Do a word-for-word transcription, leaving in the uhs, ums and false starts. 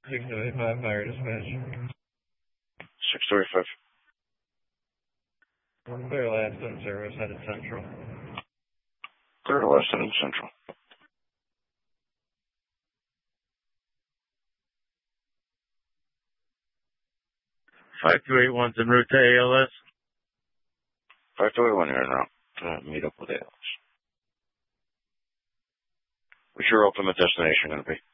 six two eight five, fire dispatch. six two eight five. Clear last in service, headed central. Clear to west and central. five two eight one's en route to A L S. five two eight one here now. Uh, meet up with A L S. What's your ultimate destination going to be?